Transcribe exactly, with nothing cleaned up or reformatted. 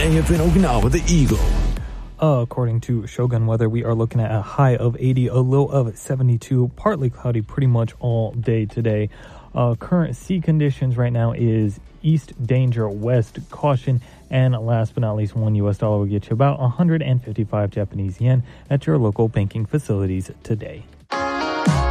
A F N Okinawa, the Eagle. Uh, according to Shogun Weather, we are looking at a high of eighty, a low of seventy-two, partly cloudy pretty much all day today. Uh, current sea conditions right now is east danger, west caution, and last but not least, one U S dollar will get you about one hundred fifty-five Japanese yen at your local banking facilities today.